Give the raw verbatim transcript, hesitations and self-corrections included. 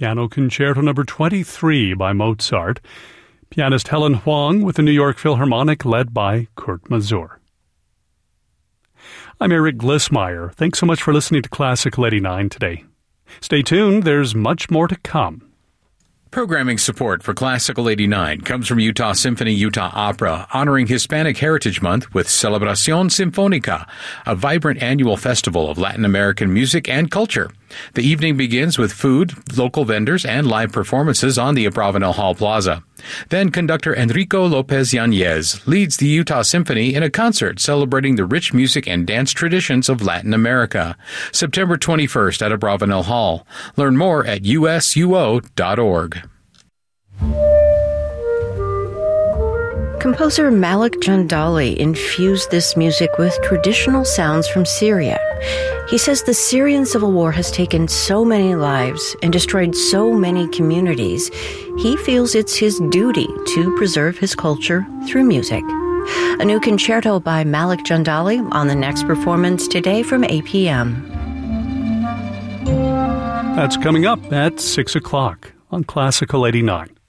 Piano Concerto number twenty-three by Mozart. Pianist Helen Huang with the New York Philharmonic led by Kurt Mazur. I'm Eric Glissmeyer. Thanks so much for listening to Classical eighty-nine today. Stay tuned, there's much more to come. Programming support for Classical eighty-nine comes from Utah Symphony Utah Opera, honoring Hispanic Heritage Month with Celebración Sinfónica, a vibrant annual festival of Latin American music and culture. The evening begins with food, local vendors, and live performances on the Abravanel Hall Plaza. Then conductor Enrico Lopez Yanez leads the Utah Symphony in a concert celebrating the rich music and dance traditions of Latin America. September twenty-first at Abravanel Hall. Learn more at U S U O dot org. Composer Malik Jandali infused this music with traditional sounds from Syria. He says the Syrian civil war has taken so many lives and destroyed so many communities. He feels it's his duty to preserve his culture through music. A new concerto by Malik Jandali on the next performance today from eight p.m. That's coming up at six o'clock on Classical eighty-nine.